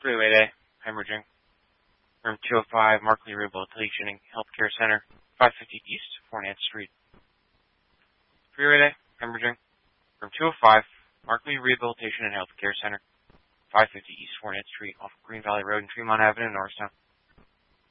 Freeway Day, hemorrhaging. Room 205, Markley Rehabilitation and Healthcare Center, 550 East, 4th Street. Freeway Day, hemorrhaging. Room 205, Markley Rehabilitation and Healthcare Center, 550 East, 4th Street, off Green Valley Road and Tremont Avenue, Norristown.